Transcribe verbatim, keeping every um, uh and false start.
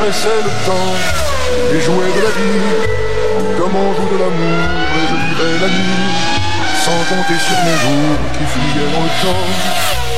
C'est le temps et jouer de la vie comme on joue de l'amour, et je vivrai la nuit sans compter sur mes jours qui fuyaient dans le temps.